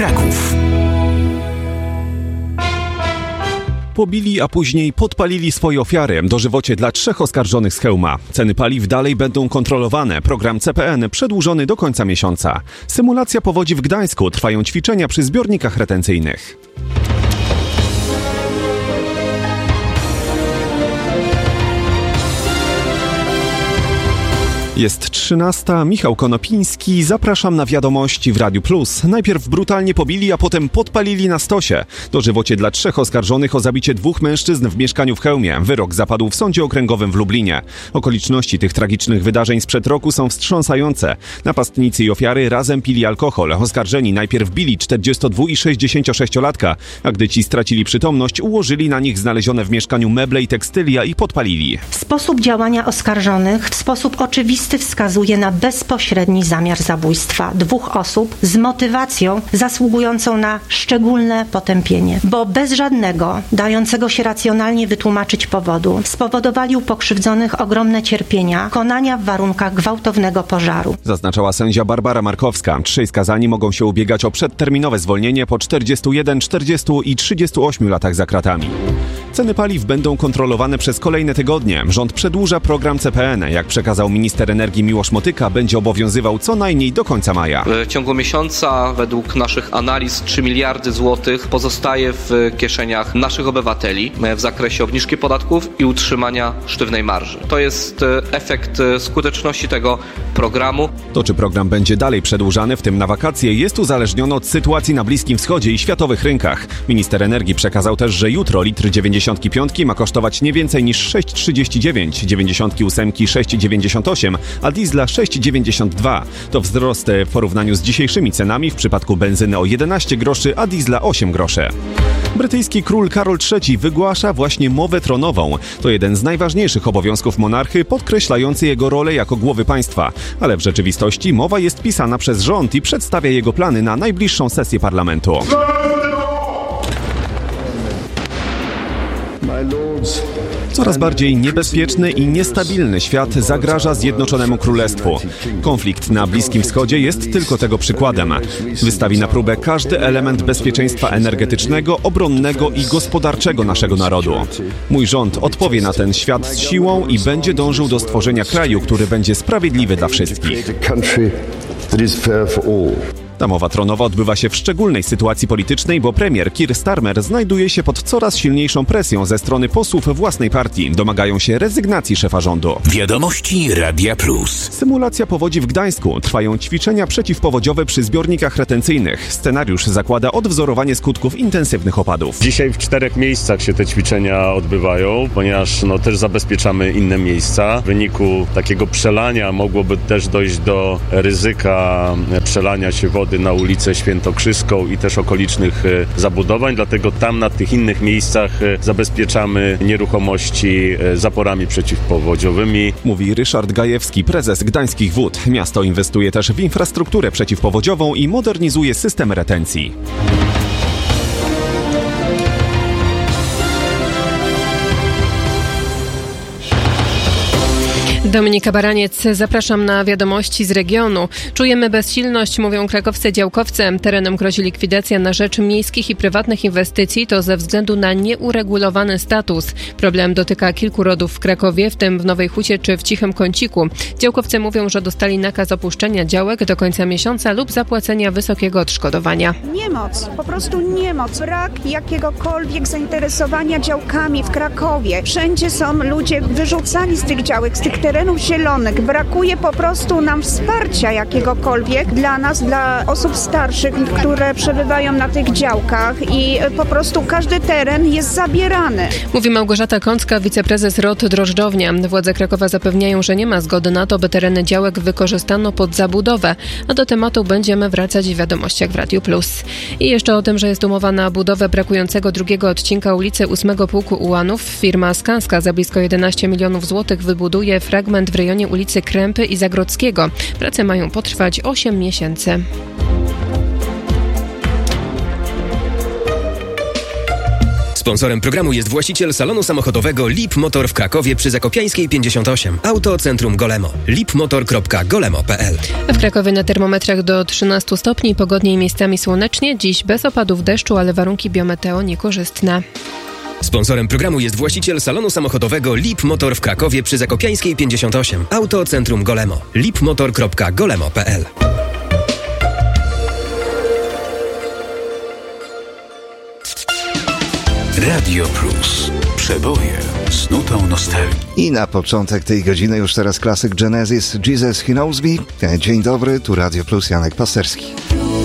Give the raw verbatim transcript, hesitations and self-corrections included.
Kraków. Pobili, a później podpalili swoje ofiary. Dożywocie dla trzech oskarżonych z Chełma. Ceny paliw dalej będą kontrolowane. Program C P N przedłużony do końca miesiąca. Symulacja powodzi w Gdańsku. Trwają ćwiczenia przy zbiornikach retencyjnych. Jest trzynasta, Michał Konopiński, zapraszam na wiadomości w Radiu Plus. Najpierw brutalnie pobili, a potem podpalili na stosie. Dożywocie dla trzech oskarżonych o zabicie dwóch mężczyzn w mieszkaniu w Chełmie. Wyrok zapadł w Sądzie Okręgowym w Lublinie. Okoliczności tych tragicznych wydarzeń sprzed roku są wstrząsające. Napastnicy i ofiary razem pili alkohol. Oskarżeni najpierw bili czterdziestodwu- i sześćdziesięciosześciolatka, a gdy ci stracili przytomność, ułożyli na nich znalezione w mieszkaniu meble i tekstylia i podpalili. Sposób działania oskarżonych w sposób oczywisty wskazuje na bezpośredni zamiar zabójstwa dwóch osób z motywacją zasługującą na szczególne potępienie, bo bez żadnego, dającego się racjonalnie wytłumaczyć powodu, spowodowali u pokrzywdzonych ogromne cierpienia, konania w warunkach gwałtownego pożaru. Zaznaczała sędzia Barbara Markowska. Trzej skazani mogą się ubiegać o przedterminowe zwolnienie po czterdziestu jeden, czterdziestu i trzydziestu ośmiu latach za kratami. Ceny paliw będą kontrolowane przez kolejne tygodnie. Rząd przedłuża program C P N. Jak przekazał minister energii Miłosz Motyka, będzie obowiązywał co najmniej do końca maja. W ciągu miesiąca według naszych analiz trzy miliardy złotych pozostaje w kieszeniach naszych obywateli w zakresie obniżki podatków i utrzymania sztywnej marży. To jest efekt skuteczności tego programu. To, czy program będzie dalej przedłużany, w tym na wakacje, jest uzależnione od sytuacji na Bliskim Wschodzie i światowych rynkach. Minister energii przekazał też, że jutro litr dziewięćdziesiątki piątki ma kosztować nie więcej niż sześć trzydzieści dziewięć, dziewięćdziesiątki ósemki sześć dziewięćdziesiąt osiem, a diesla sześć dziewięćdziesiąt dwa. To wzrost w porównaniu z dzisiejszymi cenami, w przypadku benzyny o jedenaście groszy, a diesla osiem groszy. Brytyjski król Karol trzeci wygłasza właśnie mowę tronową. To jeden z najważniejszych obowiązków monarchy, podkreślający jego rolę jako głowy państwa. Ale w rzeczywistości mowa jest pisana przez rząd i przedstawia jego plany na najbliższą sesję parlamentu. Coraz bardziej niebezpieczny i niestabilny świat zagraża Zjednoczonemu Królestwu. Konflikt na Bliskim Wschodzie jest tylko tego przykładem. Wystawi na próbę każdy element bezpieczeństwa energetycznego, obronnego i gospodarczego naszego narodu. Mój rząd odpowie na ten świat z siłą i będzie dążył do stworzenia kraju, który będzie sprawiedliwy dla wszystkich. Ta mowa tronowa odbywa się w szczególnej sytuacji politycznej, bo premier Keir Starmer znajduje się pod coraz silniejszą presją ze strony posłów własnej partii. Domagają się rezygnacji szefa rządu. Wiadomości Radia Plus. Symulacja powodzi w Gdańsku. Trwają ćwiczenia przeciwpowodziowe przy zbiornikach retencyjnych. Scenariusz zakłada odwzorowanie skutków intensywnych opadów. Dzisiaj w czterech miejscach się te ćwiczenia odbywają, ponieważ no, też zabezpieczamy inne miejsca. W wyniku takiego przelania mogłoby też dojść do ryzyka przelania się wody na ulicę Świętokrzyską i też okolicznych zabudowań, dlatego tam na tych innych miejscach zabezpieczamy nieruchomości zaporami przeciwpowodziowymi. Mówi Ryszard Gajewski, prezes Gdańskich Wód. Miasto inwestuje też w infrastrukturę przeciwpowodziową i modernizuje system retencji. Dominika Baraniec, zapraszam na wiadomości z regionu. Czujemy bezsilność, mówią krakowscy działkowcy. Terenom grozi likwidacja na rzecz miejskich i prywatnych inwestycji, to ze względu na nieuregulowany status. Problem dotyka kilku rodów w Krakowie, w tym w Nowej Hucie czy w Cichym Kąciku. Działkowcy mówią, że dostali nakaz opuszczenia działek do końca miesiąca lub zapłacenia wysokiego odszkodowania. Niemoc, po prostu niemoc. Brak jakiegokolwiek zainteresowania działkami w Krakowie. Wszędzie są ludzie wyrzucani z tych działek, z tych terenów zielonych. Brakuje po prostu nam wsparcia jakiegokolwiek dla nas, dla osób starszych, które przebywają na tych działkach i po prostu każdy teren jest zabierany. Mówi Małgorzata Kącka, wiceprezes R O T Drożdżownia. Władze Krakowa zapewniają, że nie ma zgody na to, by tereny działek wykorzystano pod zabudowę. A do tematu będziemy wracać w wiadomościach w Radiu Plus. I jeszcze o tym, że jest umowa na budowę brakującego drugiego odcinka ulicy ósmego Pułku Ułanów. Firma Skanska za blisko jedenaście milionów złotych wybuduje fragment w rejonie ulicy Krępy i Zagrodzkiego. Prace mają potrwać osiem miesięcy. Sponsorem programu jest właściciel salonu samochodowego Lip Motor w Krakowie przy Zakopiańskiej pięćdziesiąt osiem. Auto Centrum Golemo. lipmotor kropka golemo kropka p l. W Krakowie na termometrach do trzynastu stopni, pogodniej miejscami słonecznie. Dziś bez opadów deszczu, ale warunki biometeo niekorzystne. Sponsorem programu jest właściciel salonu samochodowego Lip Motor w Krakowie przy Zakopiańskiej pięćdziesiąt osiem. Auto Centrum Golemo. lipmotor kropka golemo kropka p l. Radio Plus. Przeboje z nutą nostalgii. I na początek tej godziny już teraz klasyk Genesis, Jesus He Knows Me. Dzień dobry, tu Radio Plus, Janek Pasterski.